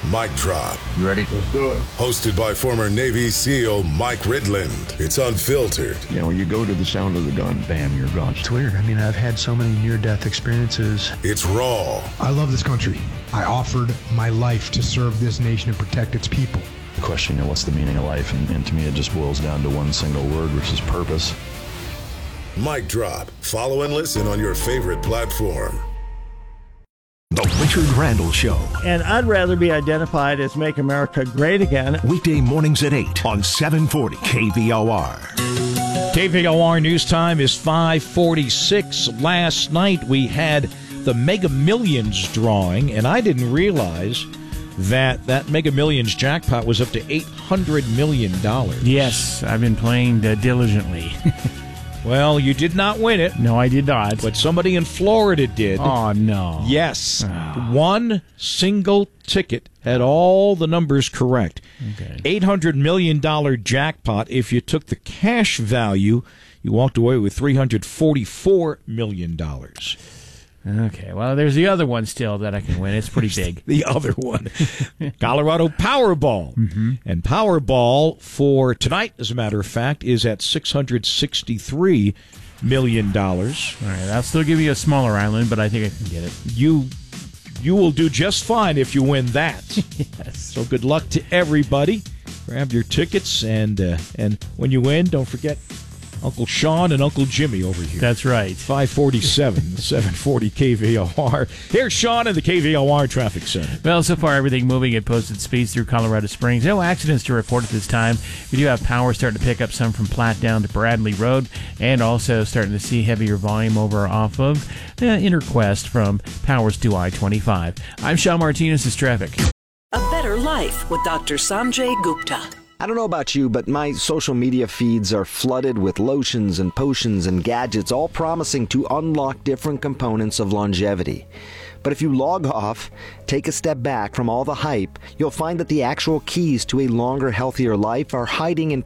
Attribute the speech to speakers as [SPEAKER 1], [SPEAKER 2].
[SPEAKER 1] Mic Drop.
[SPEAKER 2] You ready?
[SPEAKER 3] Let's do it.
[SPEAKER 1] Hosted by former Navy SEAL Mike Ridland. It's unfiltered.
[SPEAKER 2] You know, when you go to the sound of the gun, bam, you're gone.
[SPEAKER 4] It's weird. I mean, I've had so many near-death experiences.
[SPEAKER 1] It's raw.
[SPEAKER 5] I love this country. I offered my life to serve this nation and protect its people.
[SPEAKER 2] The question, you know, what's the meaning of life? And to me, it just boils down to one single word, which is purpose.
[SPEAKER 1] Mic Drop. Follow and listen on your favorite platform.
[SPEAKER 6] The Richard Randall Show.
[SPEAKER 7] And I'd rather be identified as Make America Great Again.
[SPEAKER 6] Weekday mornings at 8 on 740 KVOR.
[SPEAKER 8] KVOR news time is 5:46. Last night we had the Mega Millions drawing, and I didn't realize that Mega Millions jackpot was up to $800 million.
[SPEAKER 9] Yes, I've been playing diligently.
[SPEAKER 8] Well, you did not win it.
[SPEAKER 9] No, I did not.
[SPEAKER 8] But somebody in Florida did.
[SPEAKER 9] Oh, no.
[SPEAKER 8] Yes. One single ticket had all the numbers correct.
[SPEAKER 9] Okay.
[SPEAKER 8] $800 million jackpot. If you took the cash value, you walked away with $344 million.
[SPEAKER 9] Okay, well, there's the other one still that I can win. It's pretty big.
[SPEAKER 8] The other one. Colorado Powerball.
[SPEAKER 9] Mm-hmm.
[SPEAKER 8] And Powerball for tonight, as a matter of fact, is at $663 million.
[SPEAKER 9] All right, I'll still give you a smaller island, but I think I can get it.
[SPEAKER 8] You will do just fine if you win that.
[SPEAKER 9] Yes.
[SPEAKER 8] So good luck to everybody. Grab your tickets, and when you win, don't forget Uncle Sean and Uncle Jimmy over here.
[SPEAKER 9] That's right.
[SPEAKER 8] 547, 740 KVOR. Here's Sean in the KVOR Traffic Center.
[SPEAKER 9] Well, so far everything moving at posted speeds through Colorado Springs. No accidents to report at this time. We do have power starting to pick up some from Platte down to Bradley Road, and also starting to see heavier volume over off of Interquest from Powers to I-25. I'm Sean Martinez. This is traffic.
[SPEAKER 10] A Better Life with Dr. Sanjay Gupta.
[SPEAKER 11] I don't know about you, but my social media feeds are flooded with lotions and potions and gadgets, all promising to unlock different components of longevity. But if you log off, take a step back from all the hype, you'll find that the actual keys to a longer, healthier life are hiding in